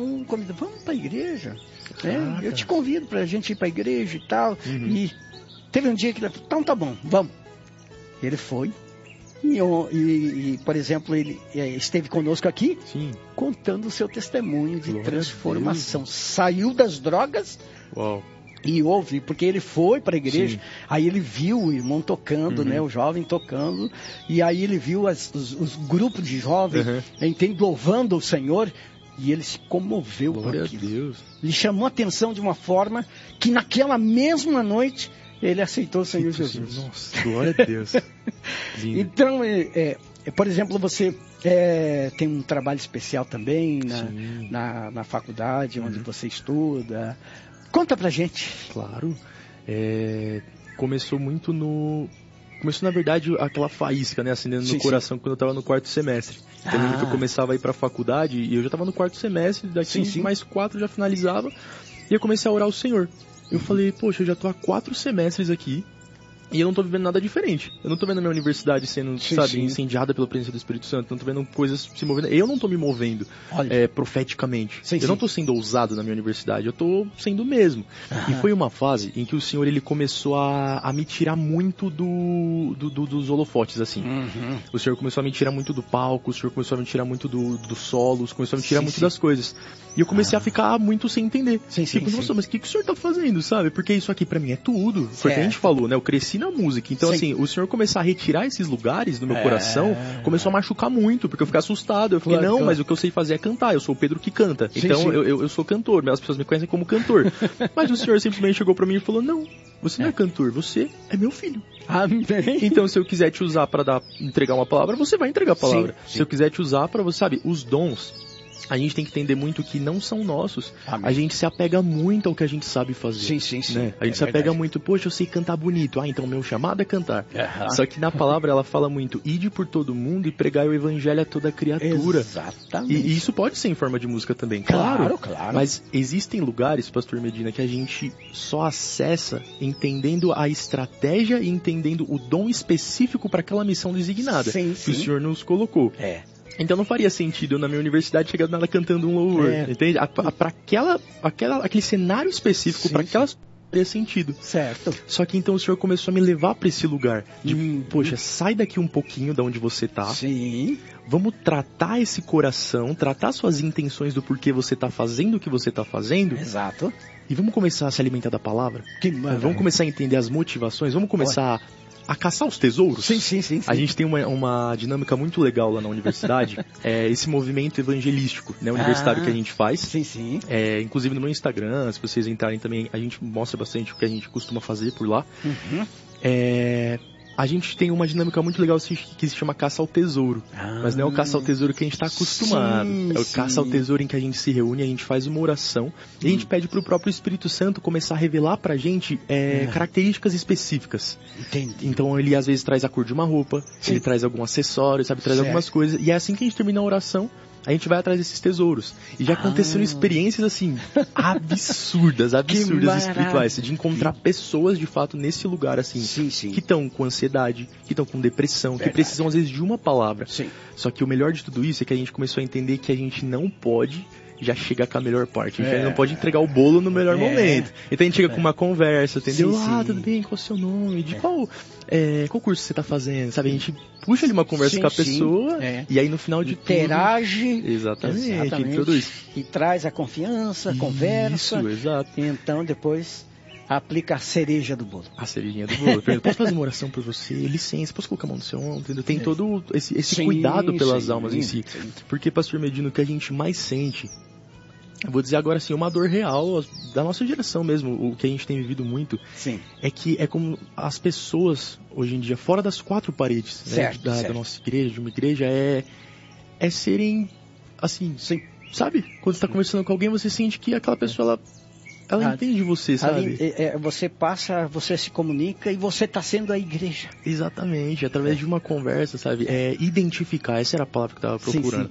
então convidou, vamos para a igreja, né? Eu te convido para a gente ir para a igreja e tal. E teve um dia que ele falou, então tá bom, vamos. Ele foi. E, por exemplo, ele esteve conosco aqui, Sim, contando o seu testemunho de Glória transformação. Saiu das drogas uau, e ouve, porque ele foi para a igreja, Sim. aí ele viu o irmão tocando, né, o jovem tocando, e aí ele viu os grupos de jovens, entende, louvando o Senhor, e ele se comoveu glória com a aquilo. Deus. Ele chamou a atenção de uma forma que naquela mesma noite ele aceitou o Senhor Jesus. Nossa, glória a Deus. Lindo. Então, por exemplo, você tem um trabalho especial também na faculdade onde você estuda. Conta pra gente. Claro. Começou na verdade aquela faísca, né, acendendo no coração quando eu estava no 4º semestre. Então, eu lembro que eu começava a ir para a faculdade e eu já estava no 4º semestre, daqui mais 4 já finalizava, e eu comecei a orar ao Senhor. Eu falei, poxa, eu já estou há 4 semestres aqui e eu não estou vivendo nada diferente. Eu não estou vendo a minha universidade sendo, incendiada pela presença do Espírito Santo. Não estou vendo coisas se movendo. Eu não estou me movendo profeticamente. Eu não estou sendo ousado na minha universidade. Eu estou sendo o mesmo. E foi uma fase em que o Senhor ele começou a me tirar muito dos holofotes, assim. O Senhor começou a me tirar muito do palco. O Senhor começou a me tirar muito dos solos. Começou a me tirar muito das coisas. E eu comecei a ficar muito sem entender. Nossa, mas o que o Senhor está fazendo, sabe? Porque isso aqui pra mim é tudo. Foi o que a gente falou, né? Eu cresci na música. Então, assim, o Senhor começar a retirar esses lugares do meu coração, começou a machucar muito, porque eu fiquei assustado. Eu fiquei, mas o que eu sei fazer é cantar. Eu sou o Pedro que canta. Então, eu sou cantor. As pessoas me conhecem como cantor. Mas o Senhor simplesmente chegou pra mim e falou, não, você não é cantor, você é meu filho. Amém. Então, se eu quiser te usar pra entregar uma palavra, você vai entregar a palavra. Se eu quiser te usar pra você, sabe, os dons, a gente tem que entender muito que não são nossos. A gente se apega muito ao que a gente sabe fazer. Né? A gente se apega muito, poxa, eu sei cantar bonito. Então meu chamado é cantar. Só que na palavra ela fala muito, ide por todo mundo e pregai o evangelho a toda criatura. Exatamente. E isso pode ser em forma de música também, claro. Mas existem lugares, Pastor Medina, que a gente só acessa entendendo a estratégia e entendendo o dom específico para aquela missão designada que o Senhor nos colocou. Então não faria sentido eu na minha universidade chegar nada cantando um louvor, entende? Para aquele cenário específico, para aquelas faria sentido. Certo. Só que então o Senhor começou a me levar para esse lugar de, poxa, sai daqui um pouquinho da onde você tá. Vamos tratar esse coração, tratar suas intenções do porquê você tá fazendo o que você tá fazendo. Exato. E vamos começar a se alimentar da palavra. Vamos começar a entender as motivações, vamos começar a caçar os tesouros. Sim. A gente tem uma dinâmica muito legal lá na universidade, esse movimento evangelístico, né, universitário que a gente faz. Inclusive no meu Instagram, se vocês entrarem também, a gente mostra bastante o que a gente costuma fazer por lá. A gente tem uma dinâmica muito legal que se chama caça ao tesouro. Mas não é o caça ao tesouro que a gente está acostumado. É o caça ao tesouro em que a gente se reúne, a gente faz uma oração e a gente pede para o próprio Espírito Santo começar a revelar pra gente características específicas. Entendi. Então ele às vezes traz a cor de uma roupa, ele traz algum acessório, sabe, traz algumas coisas. E é assim que a gente termina a oração, a gente vai atrás desses tesouros. E já aconteceram experiências, assim, absurdas espirituais, de encontrar pessoas, de fato, nesse lugar, assim, que estão com ansiedade, que estão com depressão, que precisam, às vezes, de uma palavra. Só que o melhor de tudo isso é que a gente começou a entender que a gente não pode já chegar com a melhor parte. A gente não pode entregar o bolo no melhor momento. Então a gente chega com uma conversa, entendeu? Tudo bem, qual é o seu nome? De qual curso você tá fazendo? Sabe, a gente puxa ali uma conversa com a pessoa e aí no final de interage. tudo... Exatamente. Introduz. E traz a confiança, conversa. Isso, exato. Então depois aplica a cereja do bolo. A cerejinha do bolo. Posso fazer uma oração por você? Licença, posso colocar a mão no seu ombro? Tem todo esse cuidado pelas almas em si. Porque, Pastor Medina, o que a gente mais sente, eu vou dizer agora assim, uma dor real da nossa geração mesmo, o que a gente tem vivido muito, é que é como as pessoas, hoje em dia, fora das 4 paredes da nossa igreja, de uma igreja, é serem, assim, sabe? Quando você está conversando com alguém, você sente que aquela pessoa, ela entende você, sabe? Você passa, você se comunica e você está sendo a igreja. Exatamente, através de uma conversa, sabe? Identificar, essa era a palavra que eu estava procurando.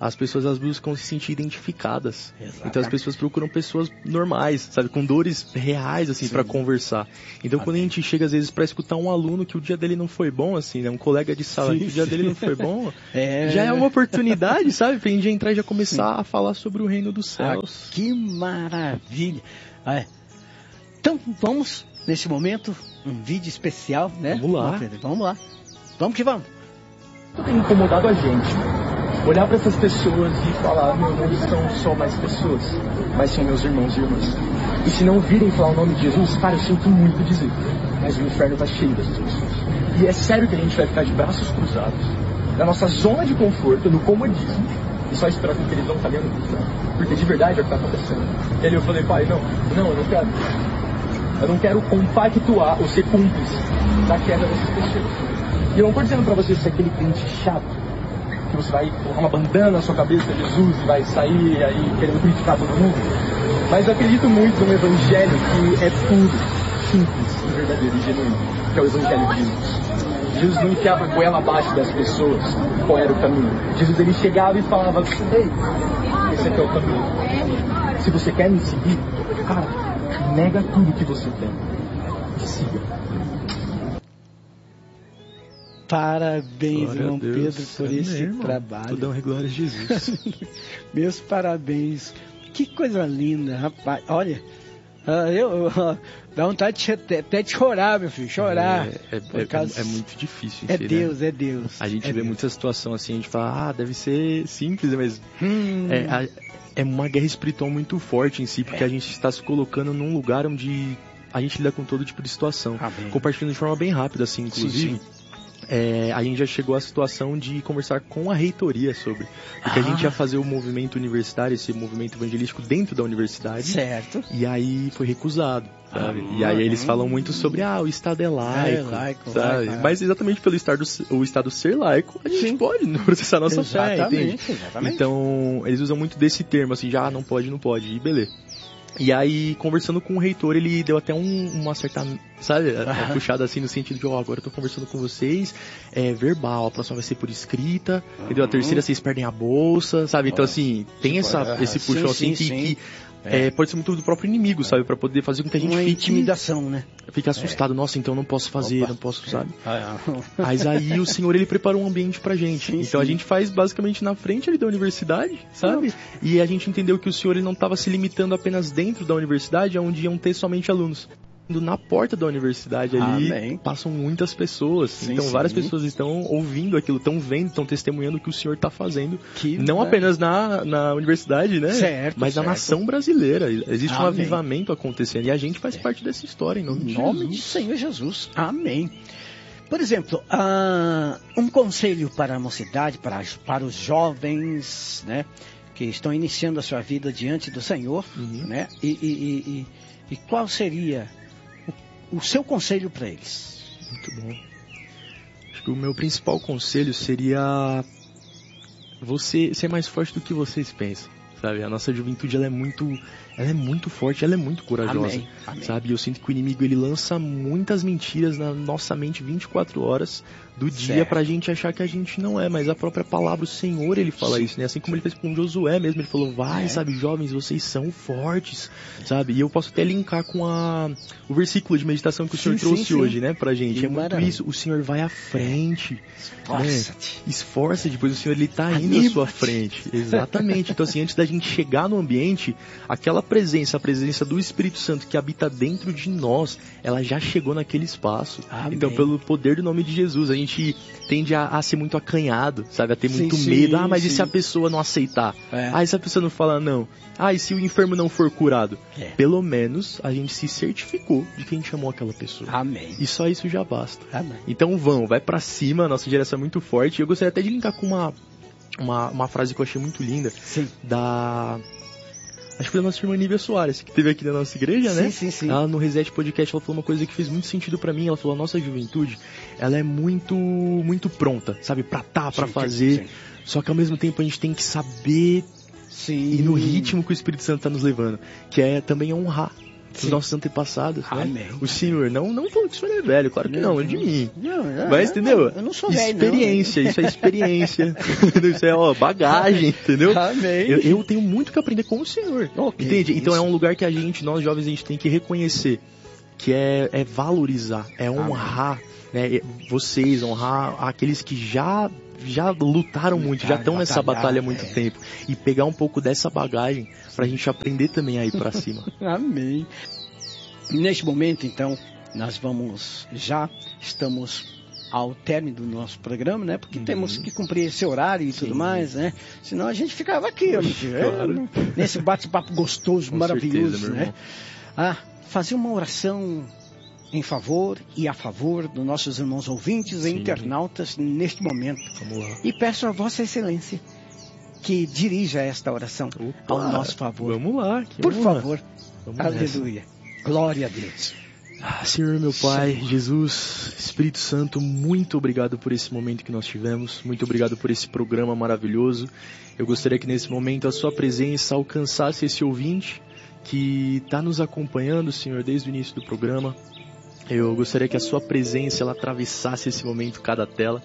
as pessoas elas buscam se sentir identificadas. Exatamente. Então as pessoas procuram pessoas normais, sabe, com dores reais, assim, para conversar. Então quando a gente chega às vezes para escutar um aluno que o dia dele não foi bom, assim, né, um colega de sala que o dia dele não foi bom, já é uma oportunidade, sabe, pra gente entrar e já começar a falar sobre o reino dos céus. Que maravilha! Então vamos, nesse momento, um vídeo especial, né? Vamos lá. Vamos lá. Vamos que vamos. Tem incomodado a gente olhar para essas pessoas e falar: meu, não são só mais pessoas, mas são meus irmãos e irmãs. E se não virem falar o nome de Jesus, cara, eu sinto muito dizer, mas o inferno tá cheio dessas pessoas. E é sério que a gente vai ficar de braços cruzados na nossa zona de conforto, no comodismo, e só esperar com que eles vão caminhando, porque de verdade é o que tá acontecendo. E aí eu falei: pai, não, eu não quero. Eu não quero compactuar ou ser cúmplice da queda dessas pessoas. E eu não estou dizendo para você ser aquele crente chato, que você vai colocar uma bandana na sua cabeça de Jesus e vai sair aí querendo purificar todo mundo. Mas eu acredito muito no evangelho que é puro, simples e verdadeiro e genuíno, que é o evangelho de Jesus. Jesus não enfiava a goela abaixo das pessoas qual era o caminho. Jesus ele chegava e falava: ei, esse aqui é o caminho. Se você quer me seguir, cara, nega tudo que você tem e siga. Parabéns, irmão Pedro, por esse trabalho. Tudo honra e glória a Jesus. Meus parabéns. Que coisa linda, rapaz. Olha, dá vontade até de chorar, meu filho. Chorar. É muito difícil. É Deus, né? É Deus. A gente vê muita situação assim, a gente fala: deve ser simples, mas é uma guerra espiritual muito forte em si, porque a gente está se colocando num lugar onde a gente lida com todo tipo de situação. Amém. Compartilhando de forma bem rápida, assim, inclusive. Sim. A gente já chegou à situação de conversar com a reitoria sobre, porque a gente ia fazer o movimento universitário, esse movimento evangelístico dentro da universidade. Certo. E aí foi recusado, sabe? E aí eles falam muito sobre, o Estado é laico, sabe? Mas exatamente pelo o Estado ser laico, a gente pode processar nossa fé, entende? Exatamente. Então, eles usam muito desse termo, assim, já não pode, e beleza. E aí, conversando com o reitor, ele deu até uma certa, sabe, puxada assim no sentido de, agora eu tô conversando com vocês, verbal, a próxima vai ser por escrita, entendeu? A terceira vocês perdem a bolsa, sabe? Então, assim, tem esse puxão assim que pode ser muito do próprio inimigo, sabe? Pra poder fazer com que a gente fique... intimidação, né? Fique assustado. Nossa, então não posso fazer, não posso, sabe? Mas aí o Senhor, ele preparou um ambiente pra gente. Então a gente faz basicamente na frente ali da universidade, sabe? E a gente entendeu que o Senhor, ele não estava se limitando apenas dentro da universidade, onde iam ter somente alunos. Na porta da universidade ali passam muitas pessoas, então várias pessoas estão ouvindo aquilo, estão vendo, estão testemunhando o que o Senhor está fazendo, não apenas na universidade, né? Certo, mas na nação brasileira. Existe um avivamento acontecendo e a gente faz parte dessa história em nome de Jesus. do Senhor Jesus. Amém. Por exemplo, um conselho para a mocidade, para os jovens, né, que estão iniciando a sua vida diante do Senhor, né? E qual seria o seu conselho para eles? Muito bom. Acho que o meu principal conselho seria você ser mais forte do que vocês pensam, sabe? A nossa juventude, ela é muito forte, ela é muito corajosa, sabe? Eu sinto que o inimigo, ele lança muitas mentiras na nossa mente 24 horas do dia pra gente achar que a gente não é, mas a própria palavra, o Senhor, ele fala isso, né? Assim como ele fez com Josué mesmo, ele falou, sabe, jovens, vocês são fortes, sabe? E eu posso até linkar com o versículo de meditação que o Senhor trouxe hoje, né, pra gente. Que muito isso, o Senhor vai à frente, esforça-te. Né? Esforça-te, pois o Senhor, ele tá indo à sua frente. Exatamente. Então, assim, antes da gente chegar no ambiente, aquela a presença do Espírito Santo que habita dentro de nós, ela já chegou naquele espaço. Amém. Então, pelo poder do nome de Jesus, a gente tende a ser muito acanhado, sabe? A ter muito medo. Mas e se a pessoa não aceitar? E se a pessoa não falar não? E se o enfermo não for curado? Pelo menos a gente se certificou de quem chamou aquela pessoa. Amém. E só isso já basta. Amém. Então vai pra cima, a nossa geração é muito forte. Eu gostaria até de linkar com uma frase que eu achei muito linda. Sim. Acho que foi da nossa irmã Nívia Soares, que esteve aqui na nossa igreja, né? Sim. Ela no Reset Podcast, ela falou uma coisa que fez muito sentido pra mim. Ela falou, a nossa juventude, ela é muito, muito pronta, sabe? Pra fazer. Sim. Só que ao mesmo tempo a gente tem que saber ir no ritmo que o Espírito Santo tá nos levando. Que é também honrar, dos nossos antepassados, né? Amém. O Senhor, não falando que o Senhor é velho, claro que não, é de mim. Não, mas, entendeu? Eu não sou velho, experiência, isso é experiência. Isso é, bagagem, entendeu? Amém. Eu tenho muito que aprender com o Senhor, Okay, entende? Então isso. é um lugar que nós jovens, a gente tem que reconhecer, que é valorizar, é honrar, né? Vocês, honrar aqueles que já lutaram muito, já estão nessa batalha há muito tempo. E pegar um pouco dessa bagagem pra gente aprender também a ir pra cima. Amém. Neste momento, então, nós estamos ao término do nosso programa, né? Porque temos que cumprir esse horário e tudo mais, né? Senão a gente ficava aqui, claro. Nesse bate-papo gostoso, com maravilhoso, certeza, né? Fazer uma oração em favor e a favor dos nossos irmãos ouvintes e internautas neste momento. Vamos lá. E peço a Vossa Excelência que dirija esta oração ao nosso favor. Vamos lá. Por favor. Vamos Aleluia. Nessa. Glória a Deus. Senhor, meu Pai, Jesus, Espírito Santo, muito obrigado por esse momento que nós tivemos. Muito obrigado por esse programa maravilhoso. Eu gostaria que nesse momento a sua presença alcançasse esse ouvinte que está nos acompanhando, Senhor, desde o início do programa. Eu gostaria que a sua presença ela atravessasse esse momento, cada tela,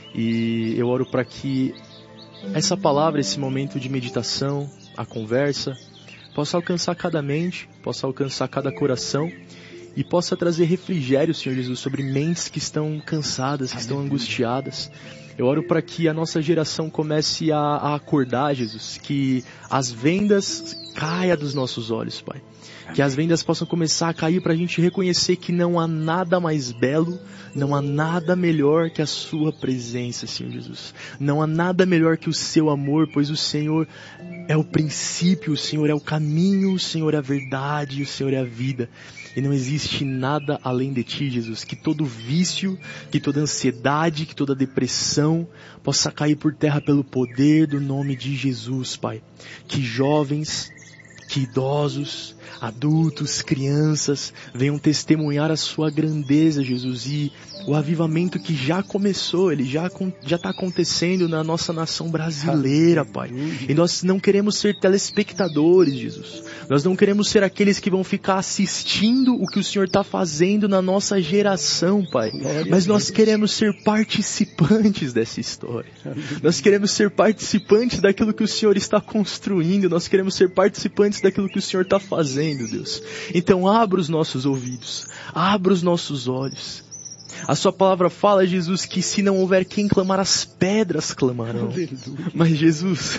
e eu oro para que essa palavra, esse momento de meditação, a conversa, possa alcançar cada mente, possa alcançar cada coração e possa trazer refrigério, Senhor Jesus, sobre mentes que estão cansadas, que estão angustiadas. Eu oro para que a nossa geração comece a acordar, Jesus, que as vendas caiam dos nossos olhos, Pai. Que as vendas possam começar a cair para a gente reconhecer que não há nada mais belo, não há nada melhor que a sua presença, Senhor Jesus. Não há nada melhor que o seu amor, pois o Senhor é o princípio, o Senhor é o caminho, o Senhor é a verdade, o Senhor é a vida. E não existe nada além de ti, Jesus. Que todo vício, que toda ansiedade, que toda depressão possa cair por terra pelo poder do nome de Jesus, Pai. Que jovens, que idosos, adultos, crianças venham testemunhar a sua grandeza, Jesus, e o avivamento que já começou, ele já está acontecendo na nossa nação brasileira, Pai. E nós não queremos ser telespectadores, Jesus. Nós não queremos ser aqueles que vão ficar assistindo o que o Senhor está fazendo na nossa geração, Pai. Mas nós queremos ser participantes dessa história. Nós queremos ser participantes daquilo que o Senhor está construindo. Nós queremos ser participantes daquilo que o Senhor está fazendo, Deus. Então abra os nossos ouvidos, abra os nossos olhos. A sua palavra fala, Jesus, que se não houver quem clamar, as pedras clamarão. Mas Jesus,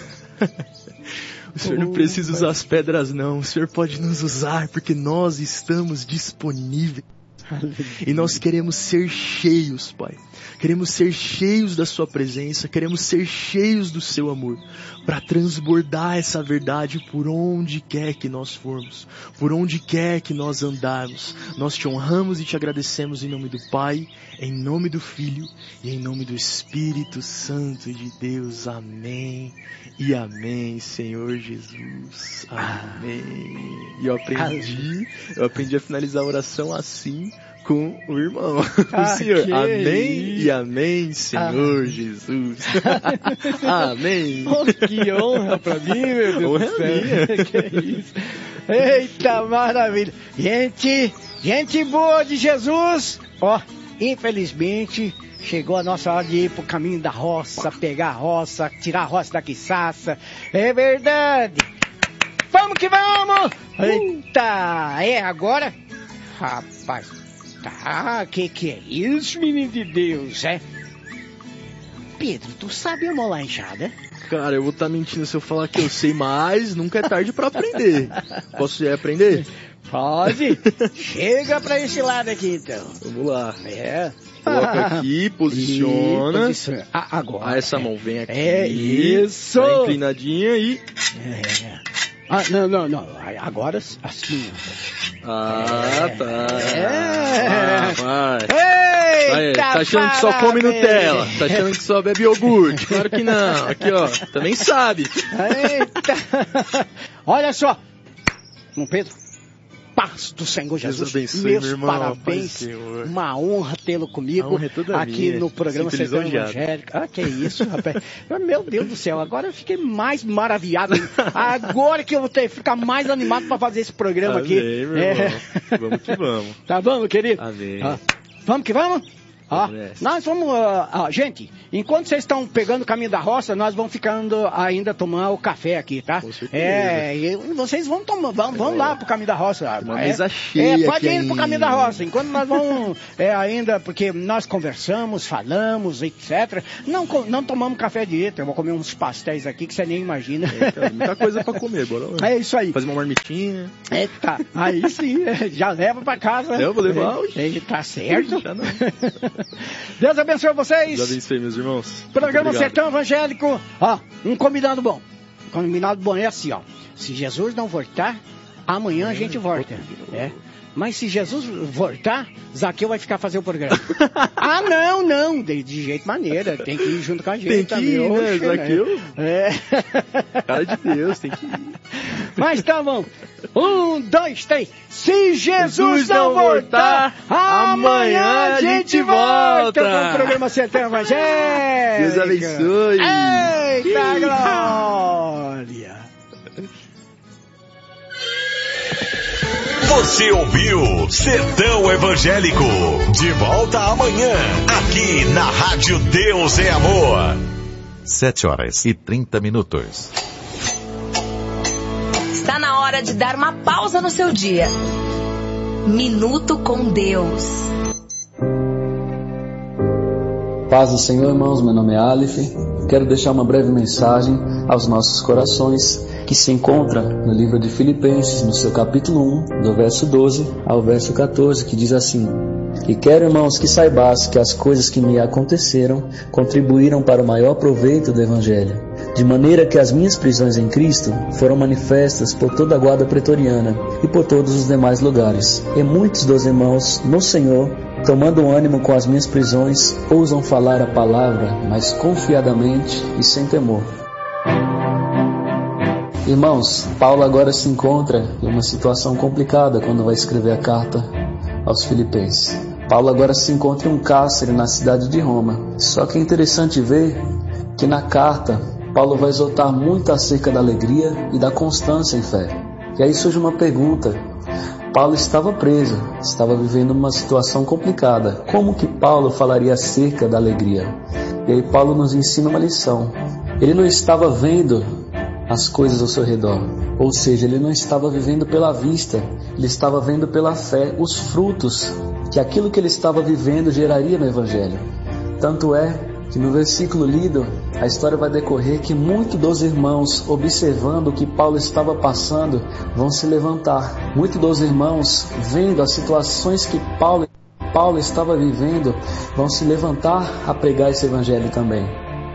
o Senhor não precisa usar as pedras não, o Senhor pode nos usar porque nós estamos disponíveis. E nós queremos ser cheios, Pai. Queremos ser cheios da sua presença, queremos ser cheios do seu amor, para transbordar essa verdade por onde quer que nós formos, por onde quer que nós andarmos. Nós te honramos e te agradecemos em nome do Pai, em nome do Filho e em nome do Espírito Santo de Deus. Amém e amém, Senhor Jesus. Amém. E eu aprendi a finalizar a oração assim, com o irmão, o Senhor. Amém e amém, Senhor Jesus. Amém. Oh, que honra pra mim, meu Deus do céu. Que isso. Eita, maravilha. Gente boa de Jesus. Ó, infelizmente, chegou a nossa hora de ir pro caminho da roça, pegar a roça, tirar a roça da quiçaça. É verdade. Vamos que vamos. Eita, agora? Rapaz. Tá, que é isso, menino de Deus, é? Pedro, tu sabe amolar enxada? Cara, eu vou estar mentindo se eu falar que eu sei, mas nunca é tarde pra aprender. Posso aprender? Pode. Chega pra esse lado aqui, então. Vamos lá. Coloca aqui, posiciona. Agora. Essa mão vem aqui. É isso. Tá inclinadinha e... Não. Agora assim. Tá. Vai. Eita, tá achando que só come Nutella? Tá achando que só bebe iogurte? Claro que não. Aqui, ó. Também sabe. Eita. Olha só. Pedro. paz do Senhor Jesus. Deus abençoe, meus meu irmão, parabéns. Uma honra tê-lo comigo. A honra é toda aqui minha. no programa Sertão Evangélico. Ah, que isso, rapaz. Meu Deus do céu, agora eu fiquei mais maravilhado. Agora que eu vou ter que ficar mais animado para fazer esse programa aqui. Amém, meu irmão. Vamos que vamos. Tá bom, meu querido? Amém. Vamos que vamos? Nós vamos, gente, enquanto vocês estão pegando o caminho da roça, nós vamos ficando ainda tomar o café aqui, tá? Com certeza. E vocês vão tomar, vão lá pro caminho da roça. Uma mesa cheia. Pode ir pro caminho da roça, enquanto nós vamos ainda, porque nós conversamos, falamos, etc. Não tomamos café direito, eu vou comer uns pastéis aqui que você nem imagina. Muita coisa pra comer, bora lá. É isso aí. Fazer uma marmitinha. Eita, aí sim, já leva pra casa. Eu vou levar hoje. Ele tá certo. Já não. Deus abençoe vocês. Deus abençoe, meus irmãos. Programa Sertão Evangélico. Um combinado bom. Um combinado bom é assim, se Jesus não voltar, amanhã a gente volta. Mas se Jesus voltar, Zaqueu vai ficar fazer o programa. Não, de jeito maneira, tem que ir junto com a gente. Tem que ir, né, Zaqueu? Cara de Deus, tem que ir. Mas tá bom. 1, 2, 3. Se Jesus não voltar, amanhã a gente volta com o programa Sertão Evangélico. Deus abençoe. Eita glória. Você ouviu Sertão Evangélico. De volta amanhã, aqui na Rádio Deus é Amor. 7h30. Está na hora de dar uma pausa no seu dia. Minuto com Deus. Paz do Senhor, irmãos, meu nome é Aleph. Quero deixar uma breve mensagem aos nossos corações que se encontra no livro de Filipenses, no seu capítulo 1, do verso 12 ao verso 14, que diz assim: E quero, irmãos, que saibais que as coisas que me aconteceram contribuíram para o maior proveito do Evangelho, de maneira que as minhas prisões em Cristo foram manifestas por toda a guarda pretoriana e por todos os demais lugares. E muitos dos irmãos no Senhor, tomando ânimo com as minhas prisões, ousam falar a palavra mais confiadamente e sem temor. Irmãos, Paulo agora se encontra em uma situação complicada quando vai escrever a carta aos Filipenses. Paulo agora se encontra em um cárcere na cidade de Roma. Só que é interessante ver que na carta Paulo vai exortar muito acerca da alegria e da constância em fé. E aí surge uma pergunta. Paulo estava preso, estava vivendo uma situação complicada. Como que Paulo falaria acerca da alegria? E aí Paulo nos ensina uma lição. Ele não estava vendo as coisas ao seu redor, ou seja, ele não estava vivendo pela vista, ele estava vendo pela fé os frutos que aquilo que ele estava vivendo geraria no Evangelho. Tanto é que no versículo lido, a história vai decorrer que muitos dos irmãos, observando o que Paulo estava passando, vão se levantar. Muitos dos irmãos, vendo as situações que Paulo estava vivendo, vão se levantar a pregar esse Evangelho também.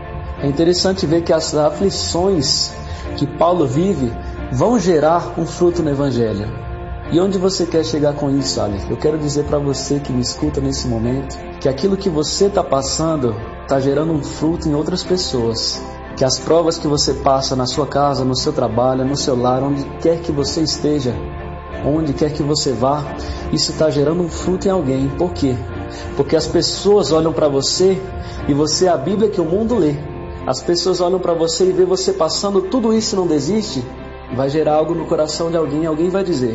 É interessante ver que as aflições que Paulo vive vão gerar um fruto no Evangelho. E onde você quer chegar com isso, Aleph? Eu quero dizer para você que me escuta nesse momento, que aquilo que você está passando está gerando um fruto em outras pessoas. Que as provas que você passa na sua casa, no seu trabalho, no seu lar, onde quer que você esteja, onde quer que você vá, isso está gerando um fruto em alguém. Por quê? Porque as pessoas olham para você e você é a Bíblia que o mundo lê. As pessoas olham para você e vê você passando tudo isso e não desiste, vai gerar algo no coração de alguém. Alguém vai dizer: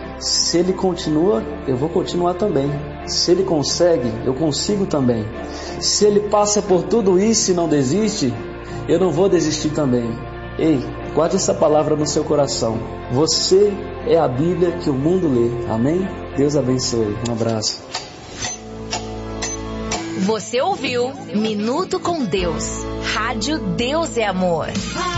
se ele continua, eu vou continuar também. Se ele consegue, eu consigo também. Se ele passa por tudo isso e não desiste, eu não vou desistir também. Ei, guarde essa palavra no seu coração. Você é a Bíblia que o mundo lê. Amém? Deus abençoe. Um abraço. Você ouviu Minuto com Deus. Rádio Deus é Amor.